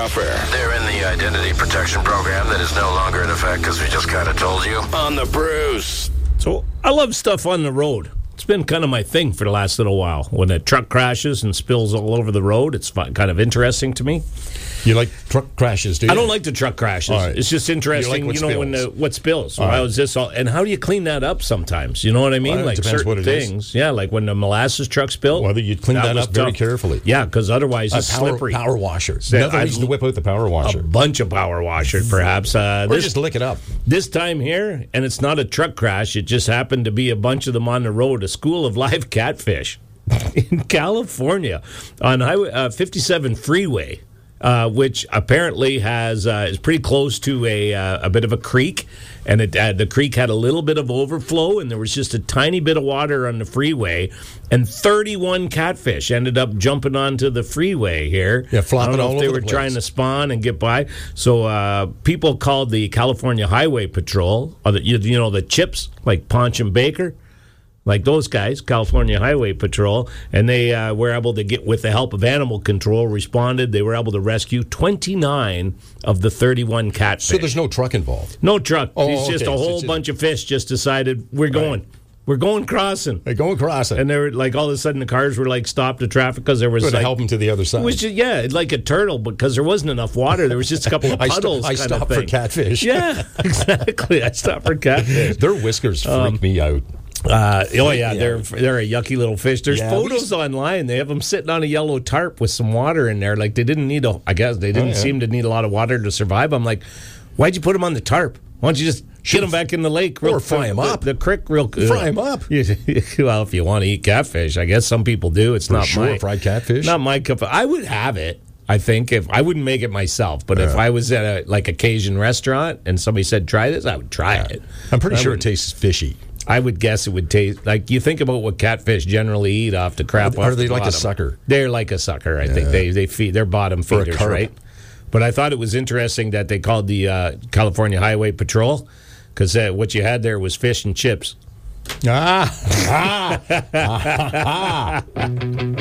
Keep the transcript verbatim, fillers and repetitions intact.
off air. They're in the identity protection program that is no longer in effect because we just kind of told you. On the Bruce. So I love stuff on the road. It's been kind of my thing for the last little while. When a truck crashes and spills all over the road, it's fun, kind of interesting to me. You like truck crashes, do you? I don't like the truck crashes. Right. It's just interesting, you, like you know, spills. when the, what spills. Right. How is this all? And how do you clean that up sometimes? You know what I mean? Well, like depends certain what it things. Is. Yeah, like when the molasses truck spilled. Whether you clean that, that up very tough. carefully. Yeah, because otherwise uh, it's power, slippery. Power washers. Another reason to whip out the power washer. A bunch of power washers, perhaps. Uh, or this, just lick it up. This time here, and it's not a truck crash. It just happened to be a bunch of them on the road. A school of live catfish in California on Highway uh, fifty-seven freeway. Uh, which apparently has uh, is pretty close to a uh, a bit of a creek, and it, uh, the creek had a little bit of overflow, and there was just a tiny bit of water on the freeway, and thirty-one catfish ended up jumping onto the freeway here. Yeah, flopping I don't know all if they over were the place. trying to spawn and get by. So uh, people called the California Highway Patrol, or the, you, you know, the chips like Ponch and Baker. Like those guys, California Highway Patrol, and they uh, were able to get, with the help of animal control, responded. They were able to rescue twenty-nine of the thirty-one catfish. So there's no truck involved? No truck. Oh, it's just okay. a whole so bunch of fish just decided, we're going. Right. We're going crossing. They're going crossing. And they were like, all of a sudden the cars were like stopped to traffic because there was like, like, to help them to the other side. It was just, yeah, like a turtle because there wasn't enough water. There was just a couple of puddles. I, st- I stopped for catfish. Yeah, exactly. I stopped for catfish. Their whiskers freak um, me out. Uh, oh yeah, yeah, they're they're a yucky little fish. There's yeah, photos least... online. They have them sitting on a yellow tarp with some water in there. Like they didn't need a. I guess they didn't oh, yeah. seem to need a lot of water to survive. I'm like, why'd you put them on the tarp? Why don't you just get them back in the lake real or fry them up? The, the creek real uh, fry them up. Well, if you want to eat catfish, I guess some people do. It's For not sure, my fried catfish. Not my cup. Of, I would have it. I think if I wouldn't make it myself, but yeah. if I was at a like a Cajun restaurant and somebody said try this, I would try yeah. it. I'm pretty I sure would, it tastes fishy. I would guess it would taste like you think about what catfish generally eat off the crap. Are, off are they the like bottom. a sucker? They're like a sucker. I yeah. think they they feed they're bottom feeders, right? But I thought it was interesting that they called the uh, California Highway Patrol because uh, what you had there was fish and chips. Ah, ah, ah, ah.